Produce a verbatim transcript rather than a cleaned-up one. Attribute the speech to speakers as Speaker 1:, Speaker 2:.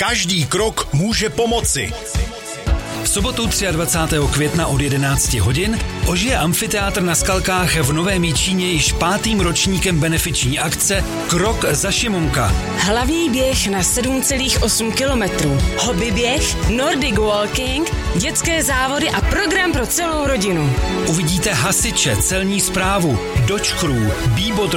Speaker 1: Každý krok může pomoci.
Speaker 2: V sobotu dvacátého třetího května od jedenácti hodin ožije amfiteátr na Skalkách v Novém Jičíně již pátým ročníkem benefiční akce Krok za Šimunka.
Speaker 3: Hlavní běh na sedm celá osm kilometrů, hobby běh, Nordic walking, dětské závody a program pro celou rodinu.
Speaker 2: Uvidíte hasiče, celní správu, Dodge Crew, Bíbot